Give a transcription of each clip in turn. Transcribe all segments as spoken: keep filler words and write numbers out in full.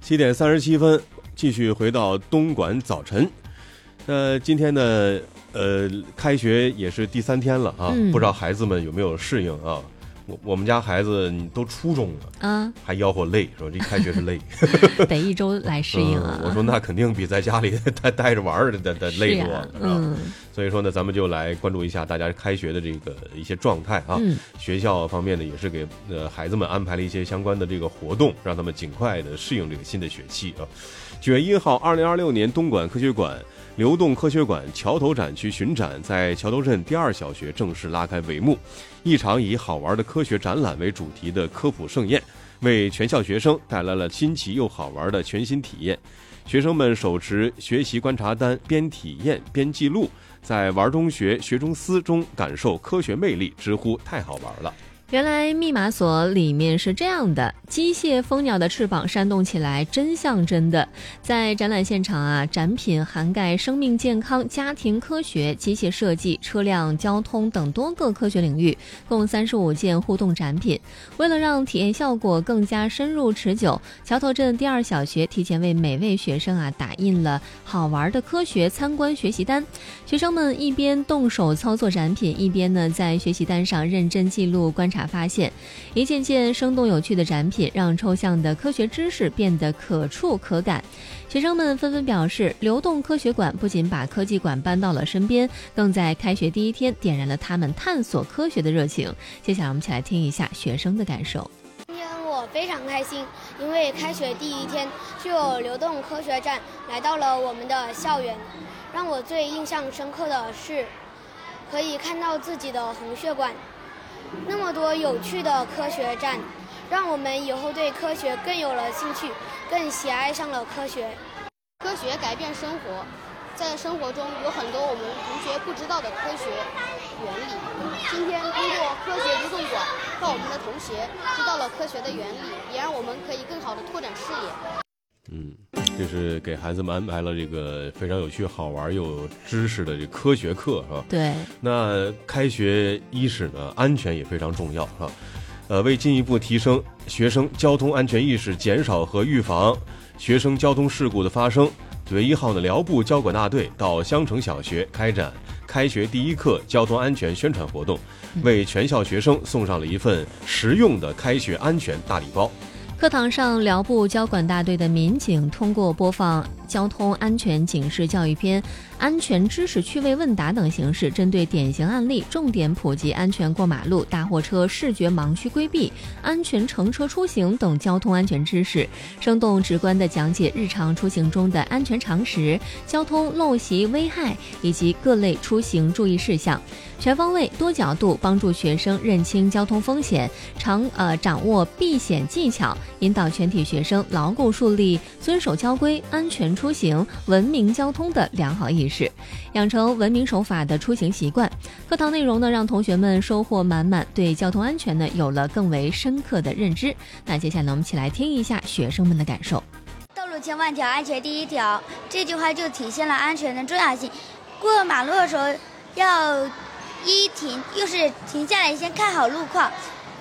七点三十七分，继续回到东莞早晨。呃，今天呢，呃，开学也是第三天了啊，嗯、不知道孩子们有没有适应啊？我我们家孩子都初中了啊，还吆喝累，说这开学是累， 得一周来适应啊、 嗯。我说那肯定比在家里待待着玩的的累多，是嗯。所以说呢，咱们就来关注一下大家开学的这个一些状态啊。嗯、学校方面呢，也是给呃孩子们安排了一些相关的这个活动，让他们尽快的适应这个新的学期啊。九月一号，二零二六年东莞科学馆流动科学馆桥头展区巡展在桥头镇第二小学正式拉开帷幕。一场以好玩的科学展览为主题的科普盛宴，为全校学生带来了新奇又好玩的全新体验。学生们手持学习观察单，边体验边记录，在玩中学、学中思中感受科学魅力，直呼太好玩了。 原来密码锁里面是这样的，机械蜂鸟的翅膀扇动起来真像真的。在展览现场啊，展品涵盖生命健康、家庭科学、机械设计、车辆交通等多个科学领域，共三十五件互动展品。为了让体验效果更加深入持久，桥头镇第二小学提前为每位学生啊打印了好玩的科学参观学习单。学生们一边动手操作展品，一边呢在学习单上认真记录观察发现，一件件生动有趣的展品让抽象的科学知识变得可触可感。学生们纷纷表示，流动科学馆不仅把科技馆搬到了身边，更在开学第一天点燃了他们探索科学的热情。接下来我们一起来听一下学生的感受。 今天我非常开心，因为开学第一天就有流动科学站来到了我们的校园。让我最印象深刻的是可以看到自己的红血管。那么多有趣的科学站，让我们以后对科学更有了兴趣，更喜爱上了科学。 科学改变生活，在生活中有很多我们同学不知道的科学原理。今天通过科学流动馆，让我们的同学知道了科学的原理，也让我们可以更好的拓展视野。 嗯，这是给孩子们安排了这个非常有趣、好玩又有知识的这科学课，是吧？ 对。 那开学伊始呢，安全也非常重要，是吧？呃，为进一步提升学生交通安全意识，减少和预防学生交通事故的发生，九月一号呢，辽部交管大队到香城小学开展开学第一课交通安全宣传活动，为全校学生送上了一份实用的开学安全大礼包。 课堂上，辽部交管大队的民警通过播放交通安全警示教育片、安全知识趣味问答等形式，针对典型案例重点普及安全过马路、大货车视觉盲区规避、安全乘车出行等交通安全知识，生动直观地讲解日常出行中的安全常识、交通陋习危害以及各类出行注意事项，全方位多角度帮助学生认清交通风险，常呃掌握避险技巧，引导全体学生牢固树立遵守交规、安全出行、文明交通的良好意识，养成文明守法的出行习惯。课堂内容呢，让同学们收获满满，对交通安全呢有了更为深刻的认知。那接下来呢，我们一起来听一下学生们的感受。 道路千万条，安全第一条，这句话就体现了安全的重要性。过马路的时候要一停，又是停下来先看好路况，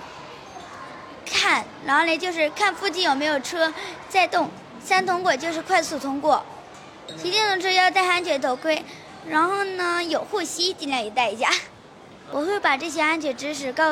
看，然后呢就是看附近有没有车在动。三通过就是快速通过。骑电动车要戴安全头盔，然后呢有护膝尽量也戴一下。我会把这些安全知识告